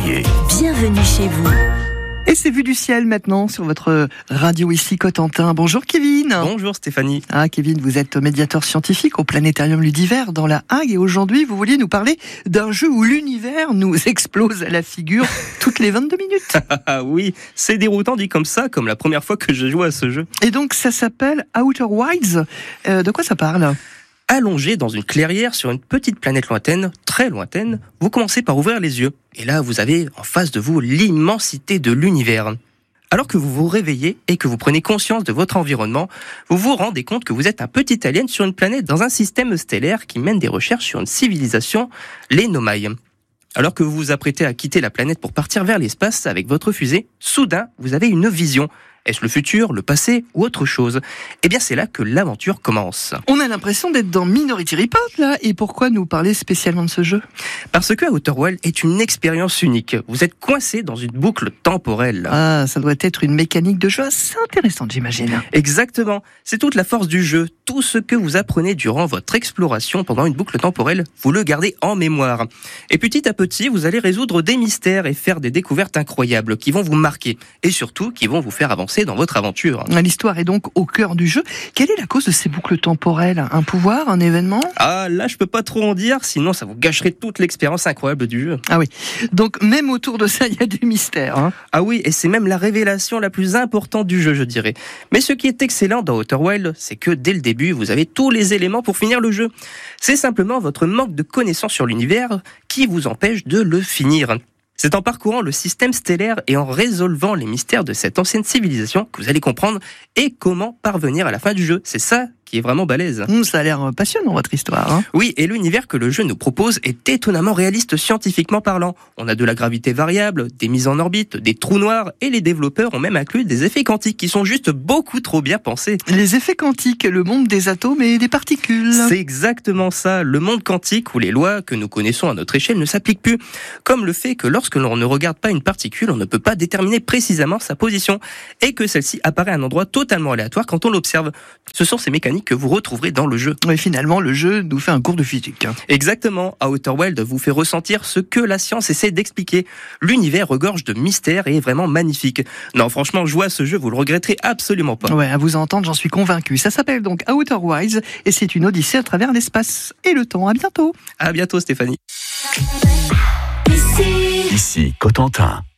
Montpellier. Bienvenue chez vous. Et c'est Vue du ciel maintenant sur votre radio ici Cotentin. Bonjour Kevin. Bonjour Stéphanie. Ah Kevin, vous êtes médiateur scientifique au Planétarium Ludivers dans la Hague et aujourd'hui vous vouliez nous parler d'un jeu où l'univers nous explose à la figure toutes les 22 minutes. Ah oui, c'est déroutant dit comme ça, comme la première fois que je joue à ce jeu. Et donc ça s'appelle Outer Wilds. De quoi ça parle ? Allongé dans une clairière sur une petite planète lointaine, très lointaine, vous commencez par ouvrir les yeux. Et là, vous avez en face de vous l'immensité de l'univers. Alors que vous vous réveillez et que vous prenez conscience de votre environnement, vous vous rendez compte que vous êtes un petit alien sur une planète dans un système stellaire qui mène des recherches sur une civilisation, les Nomai. Alors que vous vous apprêtez à quitter la planète pour partir vers l'espace avec votre fusée, soudain, vous avez une vision. Est-ce le futur, le passé ou autre chose ? Eh bien, c'est là que l'aventure commence. On a l'impression d'être dans Minority Report, là. Et pourquoi nous parler spécialement de ce jeu ? Parce que Outer Wilds est une expérience unique. Vous êtes coincé dans une boucle temporelle. Ah, ça doit être une mécanique de jeu assez intéressante, j'imagine. Exactement. C'est toute la force du jeu. Tout ce que vous apprenez durant votre exploration pendant une boucle temporelle, vous le gardez en mémoire. Et petit à petit, vous allez résoudre des mystères et faire des découvertes incroyables qui vont vous marquer. Et surtout, qui vont vous faire avancer dans votre aventure. L'histoire est donc au cœur du jeu. Quelle est la cause de ces boucles temporelles ? Un pouvoir, un événement ? Ah, là, je peux pas trop en dire, sinon ça vous gâcherait toute l'expérience incroyable du jeu. Ah oui. Donc, même autour de ça, il y a des mystères. Hein. Ah oui, et c'est même la révélation la plus importante du jeu, je dirais. Mais ce qui est excellent dans Outer Wilds, c'est que dès le début, vous avez tous les éléments pour finir le jeu. C'est simplement votre manque de connaissance sur l'univers qui vous empêche de le finir. C'est en parcourant le système stellaire et en résolvant les mystères de cette ancienne civilisation que vous allez comprendre et comment parvenir à la fin du jeu. C'est ça qui est vraiment balèze. Ça a l'air passionnant votre histoire. Hein. Oui, et l'univers que le jeu nous propose est étonnamment réaliste scientifiquement parlant. On a de la gravité variable, des mises en orbite, des trous noirs et les développeurs ont même inclus des effets quantiques qui sont juste beaucoup trop bien pensés. Les effets quantiques, le monde des atomes et des particules. C'est exactement ça, le monde quantique où les lois que nous connaissons à notre échelle ne s'appliquent plus. Comme le fait que lorsque l'on ne regarde pas une particule, on ne peut pas déterminer précisément sa position et que celle-ci apparaît à un endroit totalement aléatoire quand on l'observe. Ce sont ces mécaniques que vous retrouverez dans le jeu. Et finalement, le jeu nous fait un cours de physique. Exactement. Outer Wilds vous fait ressentir ce que la science essaie d'expliquer. L'univers regorge de mystères et est vraiment magnifique. Non, franchement, jouer à ce jeu, vous le regretterez absolument pas. Ouais, à vous entendre, j'en suis convaincu. Ça s'appelle donc Outer Wilds et c'est une odyssée à travers l'espace et le temps. À bientôt. À bientôt, Stéphanie. Ici Cotentin.